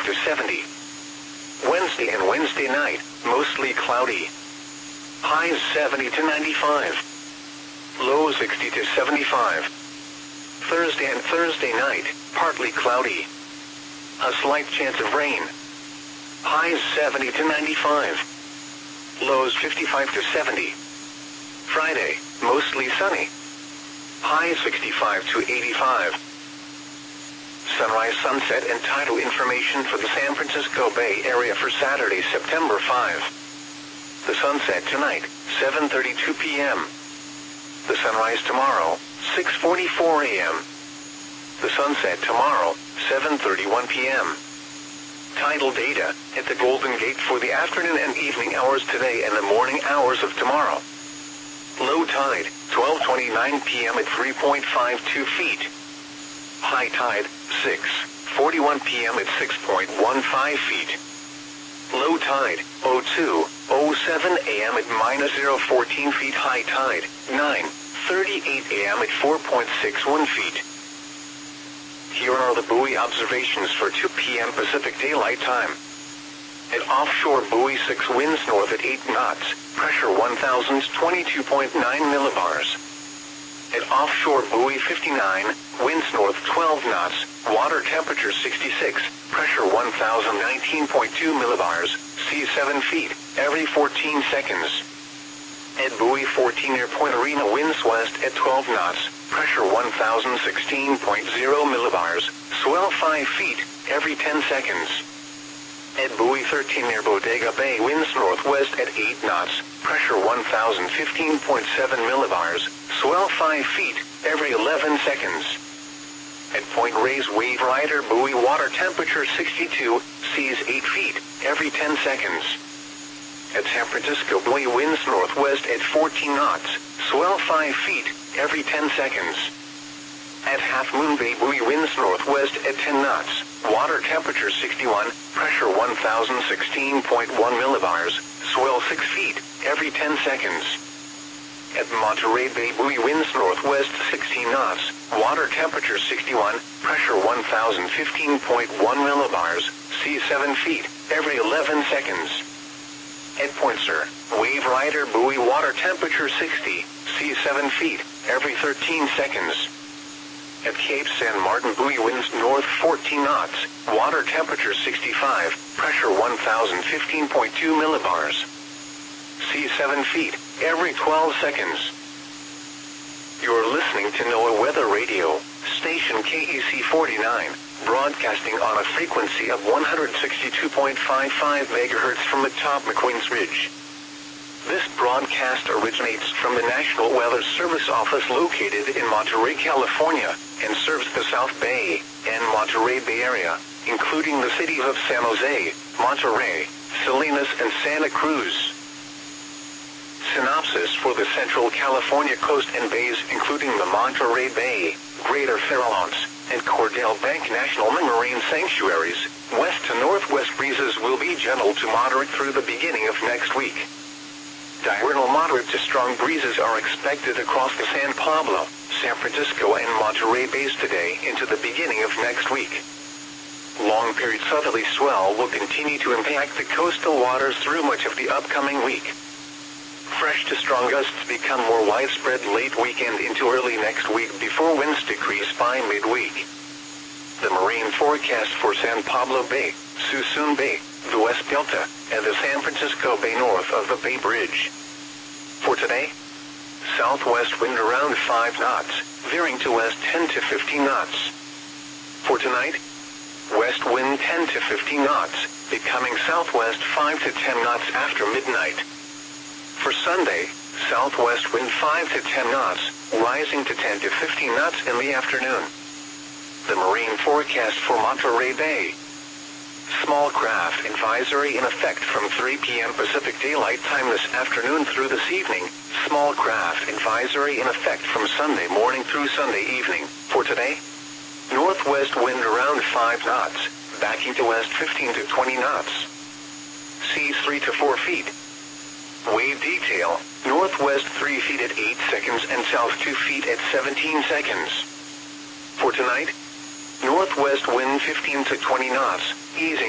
to 70. Wednesday and Wednesday night, mostly cloudy. Highs 70 to 95. Lows 60 to 75. Thursday and Thursday night, partly cloudy. A slight chance of rain. Highs 70 to 95. Lows 55 to 70. Friday, mostly sunny. Highs 65 to 85. Sunrise, sunset, and tidal information for the San Francisco Bay Area for Saturday, September 5. The sunset tonight, 7:32 p.m. The sunrise tomorrow, 6:44 a.m. The sunset tomorrow, 7:31 p.m. Tidal data at the Golden Gate for the afternoon and evening hours today and the morning hours of tomorrow. Low tide, 12:29 p.m. at 3.52 feet. High tide, 6:41 p.m. at 6.15 feet. Low tide, 02:07 a.m. at -0.14 feet. High tide, 9:38 a.m. at 4.61 feet. Here are the buoy observations for 2 p.m. Pacific Daylight Time. At offshore buoy 6, winds north at 8 knots, pressure 1,022.9 millibars. At offshore buoy 59, winds north 12 knots, water temperature 66, pressure 1,019.2 millibars, sea 7 feet, every 14 seconds. At buoy 14 near Point Arena, winds west at 12 knots, pressure 1,016.0 millibars, swell 5 feet, every 10 seconds. At buoy 13 near Bodega Bay, winds northwest at 8 knots, pressure 1,015.7 millibars, swell 5 feet, every 11 seconds. At Point Reyes Wave Rider buoy, water temperature 62, seas 8 feet, every 10 seconds. At San Francisco buoy, winds northwest at 14 knots, swell 5 feet, every 10 seconds. At Half Moon Bay buoy, winds northwest at 10 knots, water temperature 61, pressure 1,016.1 millibars, swell 6 feet, every 10 seconds. At Monterey Bay buoy, winds northwest 16 knots, water temperature 61, pressure 1,015.1 millibars, sea 7 feet, every 11 seconds. At Point Sur, Wave Rider buoy, water temperature 60, sea 7 feet, every 13 seconds. At Cape San Martin buoy, winds north 14 knots, water temperature 65, pressure 1,015.2 millibars. Sea 7 feet, every 12 seconds. You're listening to NOAA Weather Radio, station KEC 49, broadcasting on a frequency of 162.55 MHz from atop McQueen's Ridge. This broadcast originates from the National Weather Service office located in Monterey, California, and serves the South Bay and Monterey Bay Area, including the cities of San Jose, Monterey, Salinas, and Santa Cruz. Synopsis for the Central California coast and bays, including the Monterey Bay, Greater Farallones, and Cordell Bank National Marine Sanctuaries. West to northwest breezes will be gentle to moderate through the beginning of next week. Diurnal moderate to strong breezes are expected across the San Pablo, San Francisco, and Monterey Bays today into the beginning of next week. Long-period southerly swell will continue to impact the coastal waters through much of the upcoming week. Fresh to strong gusts become more widespread late weekend into early next week before winds decrease by midweek. The marine forecast for San Pablo Bay, Suisun Bay, the West Delta, and the San Francisco Bay north of the Bay Bridge. For today, southwest wind around 5 knots, veering to west 10 to 15 knots. For tonight, west wind 10 to 15 knots, becoming southwest 5 to 10 knots after midnight. For Sunday, southwest wind 5 to 10 knots, rising to 10 to 15 knots in the afternoon. The marine forecast for Monterey Bay. Small craft advisory in effect from 3 p.m. Pacific Daylight Time this afternoon through this evening. Small craft advisory in effect from Sunday morning through Sunday evening. For today, northwest wind around 5 knots, backing to west 15 to 20 knots. Seas 3 to 4 feet. Wave detail, northwest 3 feet at 8 seconds and south 2 feet at 17 seconds. For tonight, northwest wind 15 to 20 knots, easing